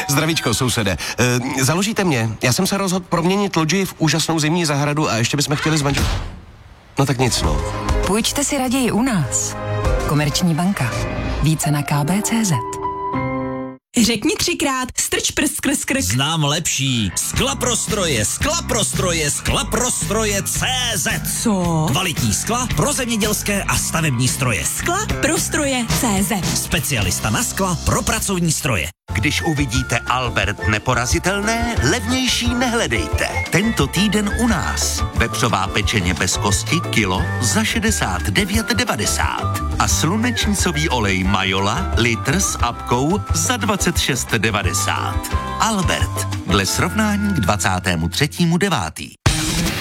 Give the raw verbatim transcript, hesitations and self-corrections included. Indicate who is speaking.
Speaker 1: Zdravíčko, sousede. E, založíte mě? Já jsem se rozhodl proměnit loďi v úžasnou zimní zahradu a ještě bychom chtěli zmanžel... No tak nic, no.
Speaker 2: Půjčte si raději u nás. Komerční banka. Více na k b tečka c z.
Speaker 3: Řekni třikrát, strč prst skrz krk.
Speaker 4: Znám lepší. Skla pro stroje, skla pro stroje, skla pro stroje C Z.
Speaker 3: Co?
Speaker 4: Kvalitní skla pro zemědělské a stavební stroje.
Speaker 3: Skla pro stroje C Z.
Speaker 4: Specialista na skla pro pracovní stroje.
Speaker 5: Když uvidíte Albert neporazitelné, levnější nehledejte. Tento týden u nás. Vepřová pečeně bez kosti kilo za šedesát devět devadesát. A slunečnicový olej Majola litr s apkou za dvacet šest devadesát. Albert. Dle srovnání k dvacátému třetímu devátý